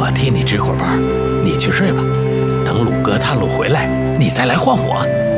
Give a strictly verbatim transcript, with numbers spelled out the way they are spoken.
替你值会儿班，你去睡吧。等鲁哥探路回来，你再来换我。